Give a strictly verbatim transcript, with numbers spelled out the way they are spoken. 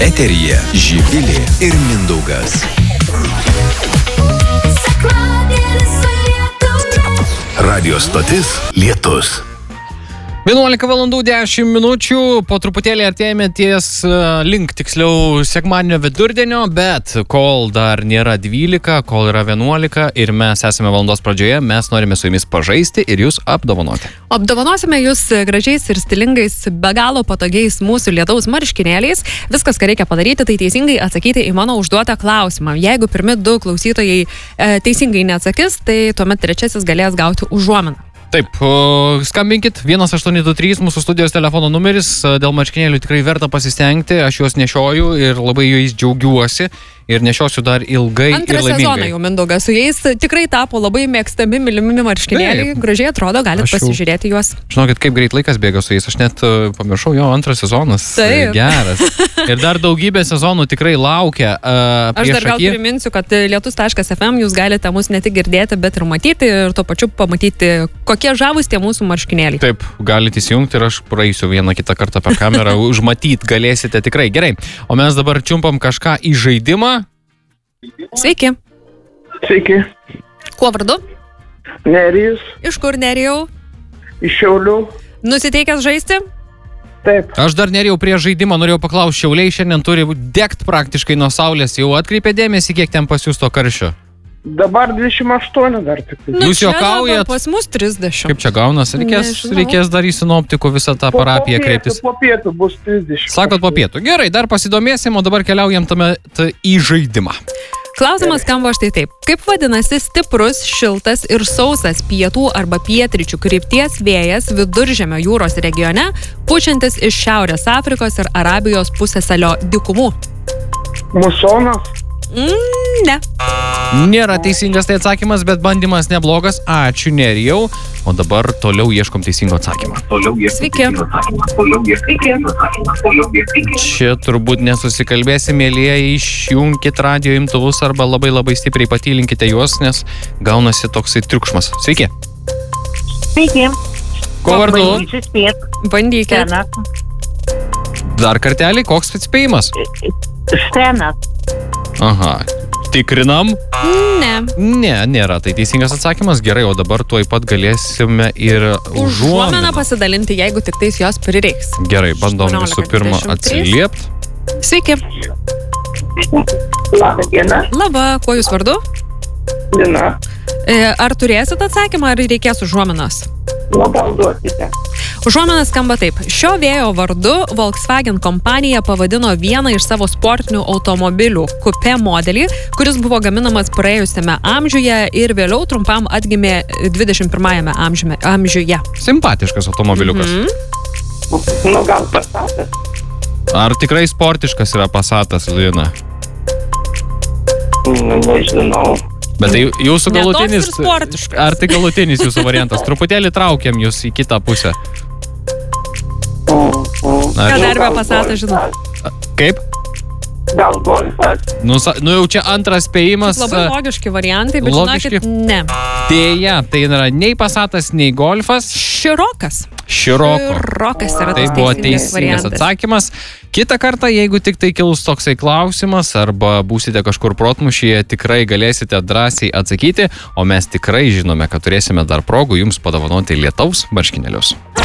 Eteryje Živilė ir Mindaugas. Radio stotis Lietus. vienuolika valandų dešimt minučių, po truputėlį artėjame ties link, tiksliau, sekmadienio vidurdienio, bet kol dar nėra dvylika, kol yra vienuolika ir mes esame valandos pradžioje, mes norime su jumis pažaisti ir jūs apdovanoti. Apdovanosime jūs gražiais ir stilingais, be galo patogiais mūsų lietaus marškinėliais. Viskas, ką reikia padaryti, tai teisingai atsakyti į mano užduotą klausimą. Jeigu pirmi du klausytojai e, teisingai neatsakys, tai tuomet trečiasis galės gauti užuominą. Taip, skambinkit, vienas aštuoni du trys, mūsų studijos telefono numeris, dėl marškinėlių tikrai verta pasistengti, aš juos nešioju ir labai jais džiaugiuosi ir nešiosiu dar ilgai Antrą ir laimingai. Antrą sezoną jau Mindaugas su jais tikrai tapo labai mėgstami, mylimi marškinėliai, Taip. Gražiai atrodo, galite Aš jau- pasižiūrėti juos. Žinokit, kaip greit laikas bėga su jais, aš net uh, pamiršau, jo, antras sezonas Taip. geras. Ir dar daugybė sezonų tikrai laukia. Uh, Aš dar gal akį. priminsiu, kad lietus taškas ef em jūs galite mus ne tik girdėti, bet ir matyti ir tuo pačiu pamatyti, kokie žavūs tie mūsų marškinėliai. Taip, galite įsijungti ir aš praeisiu vieną kitą kartą per kamerą, užmatyt galėsite tikrai. Gerai, o mes dabar čiumpam kažką į žaidimą. Sveiki. Sveiki, Kuo vardu? Nerijus, Iš kur, Nerijau? iš Šiaulių. Nusiteikęs žaisti? Taip, Aš dar nerėjau prie žaidimo, norėjau paklausti, Šiauliai šiandien turi degt praktiškai nuo saulės, jau atkreipė dėmesį, kiek ten pas jūs to karščio. dabar dvidešimt aštuoni dar tik. Nu, Jūs čia juokaujat? dabar Pas mus trisdešimt. Kaip čia gaunas? Reikės, Nežinau. reikės dar į sinoptikų visą tą parapiją kreiptis. Po pietų bus trisdešimt. Sakot po pietų. Gerai, dar pasidomėsim, o dabar keliaujam tame t- į žaidimą. Klausimas skamba štai taip. Kaip vadinasi stiprus, šiltas ir sausas pietų arba pietryčių krypties vėjas Viduržemio jūros regione, pučiantis iš Šiaurės Afrikos ir Arabijos pusiasalio dykumų? Musonas, Mm, ne. Nėra teisingas tai atsakymas, bet bandymas neblogas. Ačiū, Nerijau. O dabar toliau ieškom teisingo atsakymą. Sveiki. Čia turbūt nesusikalbėsim, mėlyje, išjungkit radio imtuvus arba labai labai stipriai patylinkite juos, nes gaunasi toksai triukšmas. Sveiki. Sveiki. Kuo vardu? Bandysiu spėt. Bandykit. Stenas. Dar kartelį, koks atspėjimas? Stenas. Aha. Tikrinam? Ne. Ne, nėra. Tai teisingas atsakymas. Gerai, o dabar tuoj pat galėsime ir Užuomeną užuomeną. pasidalinti, jeigu tik tais jos prireiks. Gerai, bandom visų pirma aštuoniolika dvidešimt atsiliepti. trys. Sveiki. labą dieną, Laba, kuo jūs vardu? diena, E, Ar turėsit atsakymą, ar reikės užuomenos? gal duokite. Užuomenas skamba taip. Šio vėjo vardu Volkswagen kompanija pavadino vieną iš savo sportinių automobilių Coupe modelį, kuris buvo gaminamas praėjusiame amžiuje ir vėliau trumpam atgimė dvidešimt pirmajame amžiuje. amžiuje. Simpatiškas automobiliukas. Mhm. Nu, gal pasatas. Ar tikrai sportiškas yra Passatas, Lina? Nu, nežinau. Bet tai jūsų Ne toks galutinis... ir sportiškas. Ar tai galutinis jūsų variantas? Truputėlį traukiam jūs į kitą pusę. Ar- Ką dar be Passato žinau? Kaip? Gal golfas. Nu, sa- nu jau čia antras spėjimas. Labai logiški variantai, bet Logiški. žinokit, ne. Dėja, tai nėra nei Passatas, nei Golfas. Širokas. Široko. Širokas yra Tai tas buvo teisingas teisingas variantas. atsakymas. Kitą kartą, jeigu tik tai kils toksai klausimas arba būsite kažkur protmušyje, tikrai galėsite drąsiai atsakyti, o mes tikrai žinome, kad turėsime dar progų jums padovanoti lietaus marškinėlius.